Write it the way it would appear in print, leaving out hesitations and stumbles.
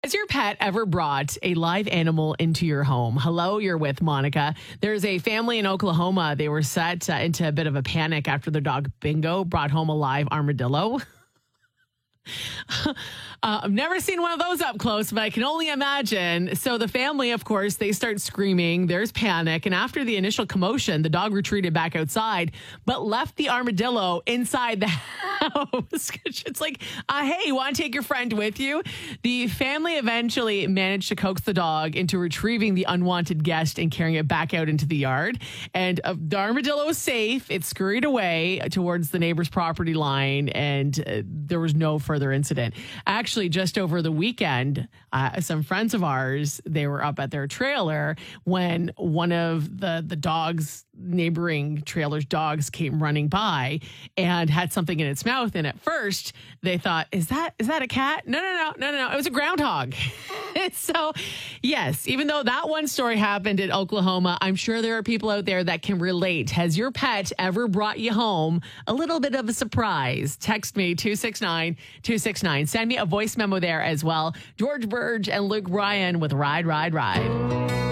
Has your pet ever brought a live animal into your home? Hello, you're with Monica. There's a family in Oklahoma. They were set into a bit of a panic after their dog Bingo brought home a live armadillo. I've never seen one of those up close, but I can only imagine. So the family, of course, they start screaming. There's panic. And after the initial commotion, the dog retreated back outside, but left the armadillo inside the house. It's like, hey, you want to take your friend with you? The family eventually managed to coax the dog into retrieving the unwanted guest and carrying it back out into the yard. And the armadillo was safe. It scurried away towards the neighbor's property line, and there was no further incident. Actually, just over the weekend, some friends of ours, they were up at their trailer when one of the dog's neighboring trailer's dogs came running by and had something in its mouth. And at first they thought, is that a cat? No. It was a groundhog. So yes, even though that one story happened in Oklahoma, I'm sure there are people out there that can relate. Has your pet ever brought you home a little bit of a surprise? Text me 269-269. Send me a voice memo there as well. George Burge and Luke Bryan with Ride, Ride, Ride.